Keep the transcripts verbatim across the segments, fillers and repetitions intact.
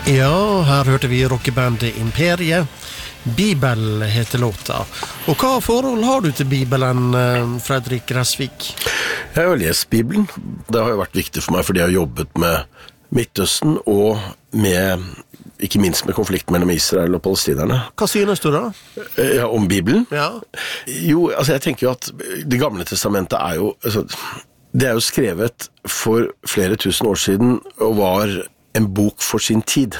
Ja, her hørte vi rockebandet Imperiet. Bibel heter låta. Og hva forhold har du til Bibelen, Fredrik Gressvik? Jeg har lest Bibelen. Det har jo vært viktig for meg fordi jeg har jobbet med Midtøsten og med, ikke minst med konflikten mellom Israel og palestinerne. Hva synes du da? Ja, om Bibelen? Ja. Jo, altså jeg tenker jo at det gamle testamentet er jo, altså, det er jo skrevet for flere tusen år siden og var en bok for sin tid.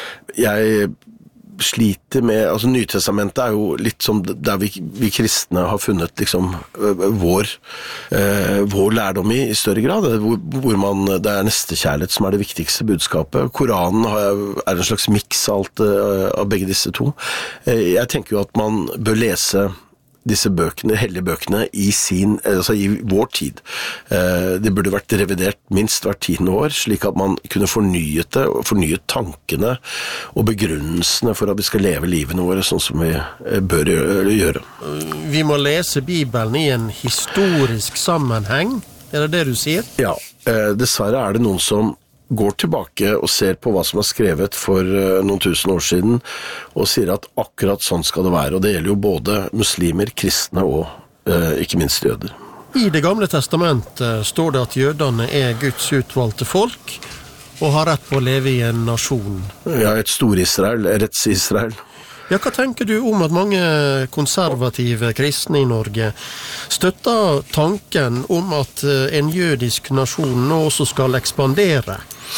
Jeg sliter med, altså Nytestamentet er jo litt som der vi, vi kristne har funnet liksom vår, eh, vår lærdom i, i større grad, hvor, hvor man, det er nestekjærlighet som er det viktigste budskapet. Koranen har, er en slags mix av, alt, av begge disse to. Eh, jeg tenker jo at man bør lese disse bøkene, hellige bøkene i sin, altså i vår tid. Eh, det burde vært revidert minst hvert tiende år, slik at man kunne fornyet det, og fornyet tankene og begrunnelsene for at vi skal leve livene våre sånn som vi bør gjøre. Vi må lese Bibelen i en historisk sammenheng, er det det du sier? Ja, eh, dessverre er det noen som går tilbake og ser på hva som er skrevet for noen tusen år siden, og sier at akkurat sånn skal det være. Og det gjelder jo både muslimer, kristne og eh, ikke minst jøder. I det gamle testamentet står det at jødene er Guds utvalgte folk, og har rett på å leve i en nasjon. Ja, et stor-Israel, retts-Israel. Ja, hva tenker du om at mange konservative kristne i Norge støtter tanken om at en jødisk nasjon nå også skal ekspandere,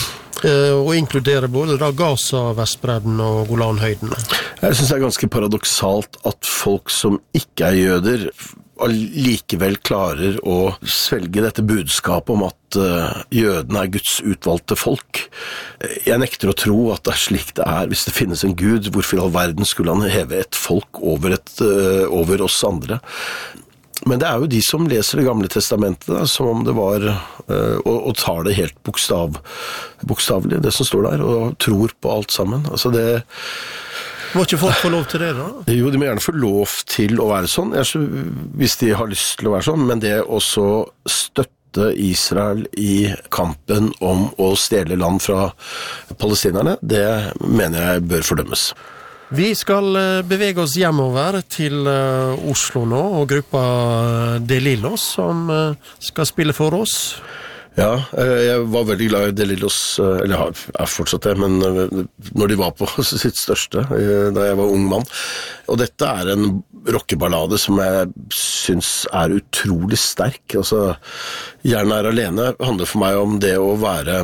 og inkludere både da Gaza, Vestbredden og Golanhøydene? Jeg synes det er ganske paradoksalt at folk som ikke er jøder likevel klarer å svelge dette budskapet om at uh, jødene er Guds utvalgte folk. Jeg nekter å tro at det er slik det er. Hvis det finnes en Gud, hvorfor i all verden skulle han heve et folk over, et, uh, over oss andre? Men det er jo de som leser det gamle testamentet da, som om det var, uh, og, og tar det helt bokstav, bokstavlig, det som står der, og tror på alt sammen. Altså det Må ikke folk få lov til det da? Jo, de må gjerne få lov til å være sånn, hvis de har lyst til å være sånn, men det også støtte Israel i kampen om å stjele land fra palestinerne, det mener jeg bør fordømmes. Vi skal bevege oss hjemover til Oslo nå, og gruppa De Lillos som skal spille for oss. Ja, jeg var veldig glad i De Lillos, eller jeg er fortsatt det, men når de var på sitt største, da jeg var ung mann. Og dette er en rockeballade som jeg synes er utrolig sterk. Altså, Gjerne er alene handler for meg om det å være,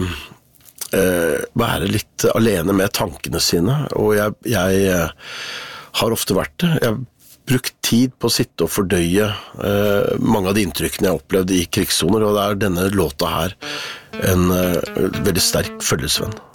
eh, være litt alene med tankene sine, og jeg, jeg har ofte vært det. Jeg brukt tid på å sitte og fordøye eh, mange av de inntrykkene jeg opplevde i krigssoner, og det er denne låta her en eh, veldig sterk følgesvenn.